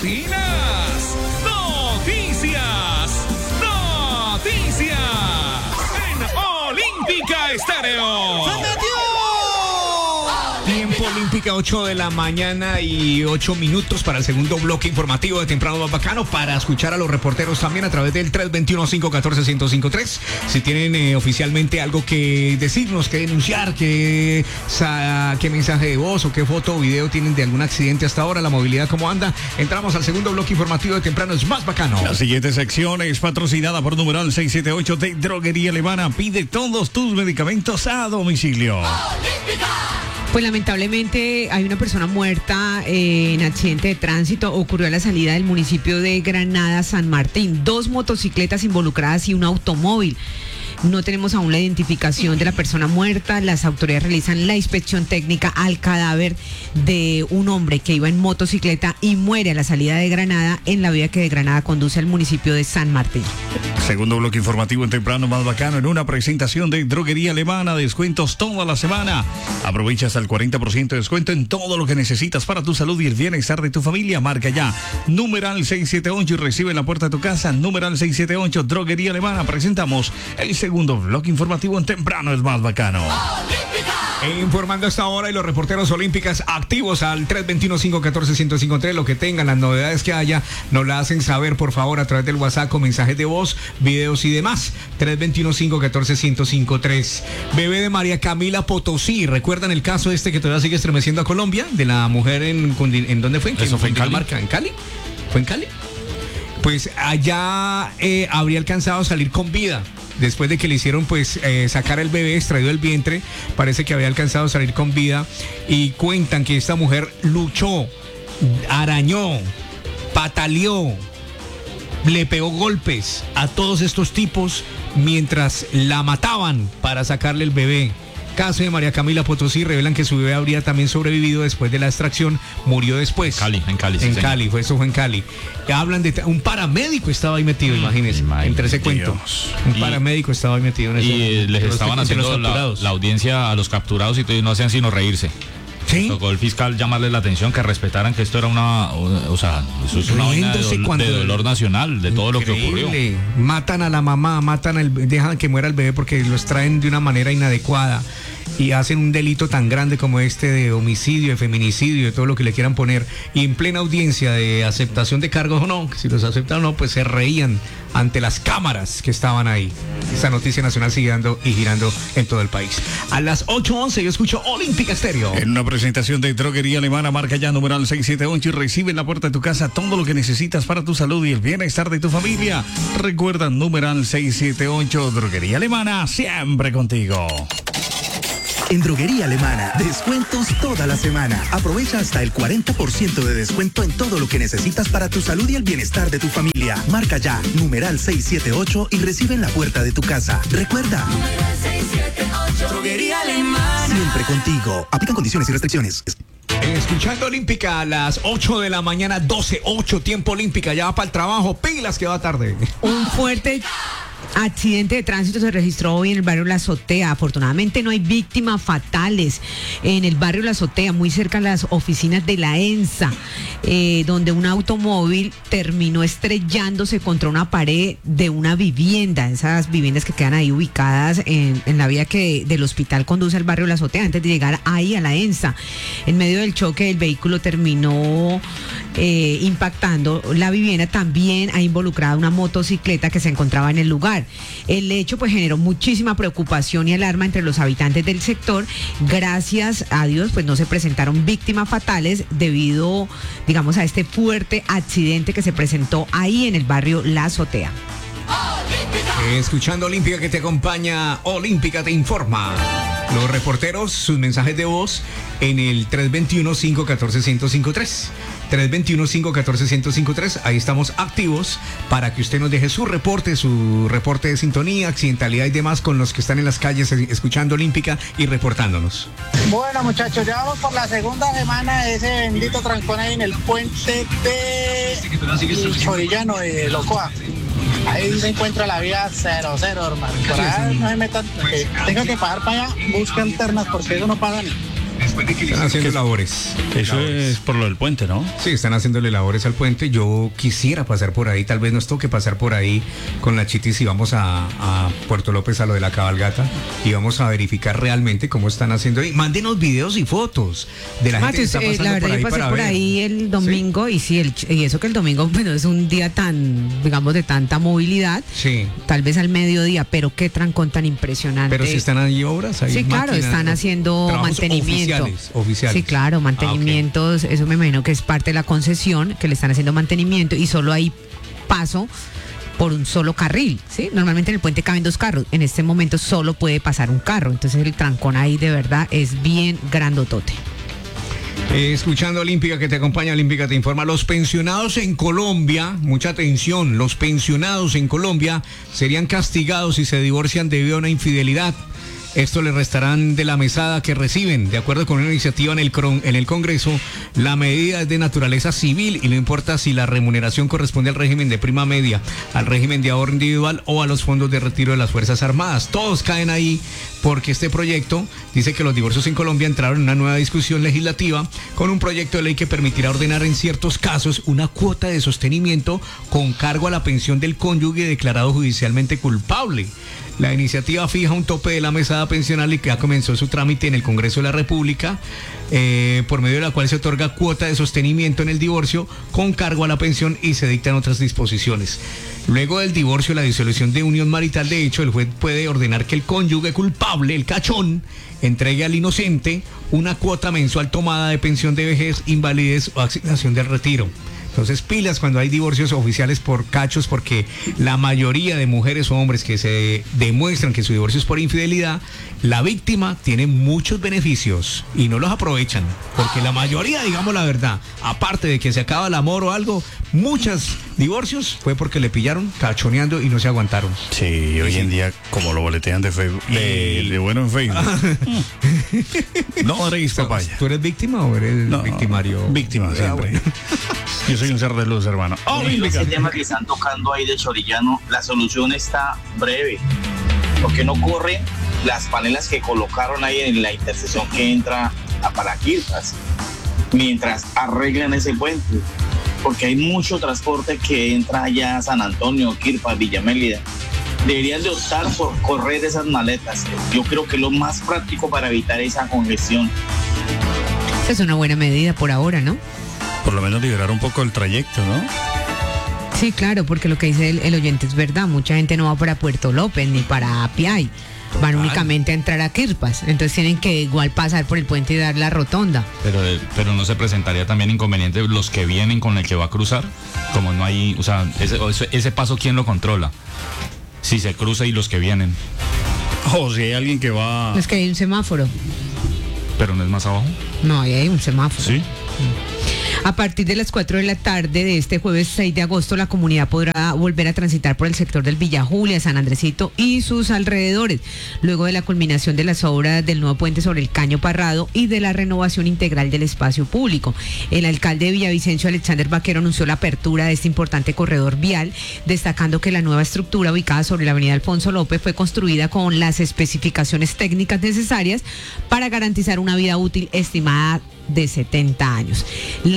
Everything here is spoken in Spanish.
patrocinas Noticias en Olímpica Estéreo. Tiempo Olímpica, 8 de la mañana y 8 minutos para el segundo bloque informativo de Temprano Más Bacano, para escuchar a los reporteros también a través del 321-514-1053. Si tienen oficialmente algo que decirnos, que denunciar, qué mensaje de voz o qué foto o video tienen de algún accidente hasta ahora, la movilidad cómo anda, entramos al segundo bloque informativo de Temprano es Más Bacano. La siguiente sección es patrocinada por numeral 678 de Droguería Alemana. Pide todos tus medicamentos a domicilio. ¡Olímpica! Pues lamentablemente hay una persona muerta en accidente de tránsito. Ocurrió a la salida del municipio de Granada, San Martín. 2 motocicletas involucradas y un automóvil. No tenemos aún la identificación de la persona muerta. Las autoridades realizan la inspección técnica al cadáver de un hombre que iba en motocicleta y muere a la salida de Granada en la vía que de Granada conduce al municipio de San Martín. Segundo bloque informativo en Temprano Más Bacano, en una presentación de Droguería Alemana. Descuentos toda la semana. Aprovecha hasta el 40% de descuento en todo lo que necesitas para tu salud y el bienestar de tu familia. Marca ya numeral 678 y recibe en la puerta de tu casa. Numeral 678 Droguería Alemana. Presentamos el segundo bloque informativo en Temprano es Más Bacano. Informando a esta hora y los reporteros olímpicas activos al 321-514-1053. Lo que tengan, las novedades que haya, nos la hacen saber, por favor, a través del WhatsApp con mensajes de voz, videos y demás. 321-514-1053. Bebé de María Camila Potosí. ¿Recuerdan el caso que todavía sigue estremeciendo a Colombia? De la mujer ¿en dónde fue? Eso fue en Cali. ¿En Cali? ¿Fue en Cali? Pues allá habría alcanzado a salir con vida. Después de que le hicieron sacar el bebé extraído del vientre, parece que había alcanzado a salir con vida. Y cuentan que esta mujer luchó, arañó, pataleó, le pegó golpes a todos estos tipos mientras la mataban para sacarle el bebé. Caso de María Camila Potosí, revelan que su bebé habría también sobrevivido después de la extracción, murió después. En Cali. En Cali, eso fue en Cali. Hablan de un paramédico estaba ahí metido, imagínense, entre ese cuento. Un paramédico estaba ahí metido en ese. Y les estaban haciendo la audiencia a los capturados y no hacían sino reírse. ¿Sí? Tocó el fiscal llamarle la atención, que respetaran que esto era eso es una vaina de dolor nacional, de todo lo que ocurrió. Matan a la mamá, dejan que muera el bebé porque los traen de una manera inadecuada y hacen un delito tan grande como este de homicidio, de feminicidio, de todo lo que le quieran poner. Y en plena audiencia de aceptación de cargos o no, si los aceptan o no, pues se reían ante las cámaras que estaban ahí. Esta noticia nacional sigue dando y girando en todo el país. A las 8:11 yo escucho Olímpica Estéreo. En una presentación de Droguería Alemana, marca ya numeral 678 y recibe en la puerta de tu casa todo lo que necesitas para tu salud y el bienestar de tu familia. Recuerda, numeral 678 Droguería Alemana, siempre contigo. En Droguería Alemana, descuentos toda la semana. Aprovecha hasta el 40% de descuento en todo lo que necesitas para tu salud y el bienestar de tu familia. Marca ya, numeral 678 y recibe en la puerta de tu casa. Recuerda, numeral 678, Droguería Alemana. Siempre contigo. Aplican condiciones y restricciones. Escuchando Olímpica a las 8 de la mañana, 12:08, tiempo Olímpica. Ya va para el trabajo, pilas que va tarde. Un fuerte accidente de tránsito se registró hoy en el barrio La Azotea. Afortunadamente no hay víctimas fatales en el barrio La Azotea, muy cerca de las oficinas de la ENSA, donde un automóvil terminó estrellándose contra una pared de una vivienda. Esas viviendas que quedan ahí ubicadas en la vía que del hospital conduce al barrio La Azotea, antes de llegar ahí a la ENSA. En medio del choque, el vehículo terminó impactando la vivienda. También ha involucrado una motocicleta que se encontraba en el lugar. El hecho generó muchísima preocupación y alarma entre los habitantes del sector. Gracias a Dios no se presentaron víctimas fatales debido, a este fuerte accidente que se presentó ahí en el barrio La Azotea. Escuchando Olímpica que te acompaña, Olímpica te informa. Los reporteros, sus mensajes de voz en el 321-514-1053. 321-514-1053. Ahí estamos activos para que usted nos deje su reporte de sintonía, accidentalidad y demás con los que están en las calles escuchando Olímpica y reportándonos. Bueno, muchachos, ya vamos por la segunda semana de ese bendito trancón ahí en el puente de Chorillano de Locoa. Ahí se encuentra la vía 00, hermano. Por allá no se metan, tengan que pagar para allá, busquen alternas porque eso no pasa ni. Están haciendo labores. Eso es por lo del puente, ¿no? Sí, están haciéndole labores al puente. Yo quisiera pasar por ahí, tal vez nos toque pasar por ahí con la Chitis y vamos a Puerto López a lo de la cabalgata y vamos a verificar realmente cómo están haciendo ahí. Mándenos videos y fotos de la gente que está pasando la verdad, por ahí. yo pasé por ahí el domingo. ¿Sí? Y eso que el domingo, bueno, es un día tan, digamos, de tanta movilidad. Sí. Tal vez al mediodía, pero qué trancón tan impresionante. Pero si están ahí obras, ahí sí, claro, están haciendo mantenimiento. Oficiales. Sí, claro, mantenimientos, eso me imagino que es parte de la concesión, que le están haciendo mantenimiento y solo hay paso por un solo carril, ¿sí? Normalmente en el puente caben 2 carros, en este momento solo puede pasar un carro, entonces el trancón ahí de verdad es bien grandotote. Escuchando Olímpica que te acompaña, Olímpica te informa. Los pensionados en Colombia, mucha atención, los pensionados en Colombia serían castigados si se divorcian debido a una infidelidad. Esto le restarán de la mesada que reciben. De acuerdo con una iniciativa en el Congreso, la medida es de naturaleza civil y no importa si la remuneración corresponde al régimen de prima media, al régimen de ahorro individual o a los fondos de retiro de las Fuerzas Armadas. Todos caen ahí porque este proyecto dice que los divorcios en Colombia entraron en una nueva discusión legislativa con un proyecto de ley que permitirá ordenar en ciertos casos una cuota de sostenimiento con cargo a la pensión del cónyuge declarado judicialmente culpable. La iniciativa fija un tope de la mesada pensional y que ya comenzó su trámite en el Congreso de la República, por medio de la cual se otorga cuota de sostenimiento en el divorcio con cargo a la pensión y se dictan otras disposiciones. Luego del divorcio, la disolución de unión marital, de hecho, el juez puede ordenar que el cónyuge culpable, el cachón, entregue al inocente una cuota mensual tomada de pensión de vejez, invalidez o asignación del retiro. Entonces, pilas cuando hay divorcios oficiales por cachos, porque la mayoría de mujeres o hombres que se demuestran que su divorcio es por infidelidad, la víctima tiene muchos beneficios y no los aprovechan, porque la mayoría, digamos la verdad, aparte de que se acaba el amor o algo, muchos divorcios fue porque le pillaron cachoneando y no se aguantaron. Sí, hoy en día como lo boletean de Facebook, de bueno en Facebook. No eres papaya. ¿Tú eres víctima o eres victimario? Víctima siempre. Bueno. Yo soy un ser de luz, hermano. Ese tema que están tocando ahí de Chorillano, la solución está breve. Porque no corren las panelas que colocaron ahí en la intersección que entra a Paraquirpas, mientras arreglan ese puente. Porque hay mucho transporte que entra allá a San Antonio, Quirpas, Villa Mélida. Deberían de optar por correr esas maletas. Yo creo que es lo más práctico para evitar esa congestión. Esa es una buena medida por ahora, ¿no? Por lo menos liberar un poco el trayecto, ¿no? Sí, claro, porque lo que dice el oyente es verdad. Mucha gente no va para Puerto López ni para Apiay. Van únicamente a entrar a Quirpas. Entonces tienen que igual pasar por el puente y dar la rotonda. Pero no se presentaría también inconveniente los que vienen con el que va a cruzar. Como no hay, o sea, ese paso, ¿quién lo controla? Si se cruza y los que vienen. O si hay alguien que va... Es que hay un semáforo. ¿Pero no es más abajo? No, ahí hay un semáforo. Sí. A partir de las 4 de la tarde de este jueves 6 de agosto, la comunidad podrá volver a transitar por el sector del Villa Julia, San Andresito y sus alrededores, luego de la culminación de las obras del nuevo puente sobre el Caño Parrado y de la renovación integral del espacio público. El alcalde de Villavicencio, Alexander Vaquero, anunció la apertura de este importante corredor vial, destacando que la nueva estructura ubicada sobre la avenida Alfonso López fue construida con las especificaciones técnicas necesarias para garantizar una vida útil estimada de 70 años.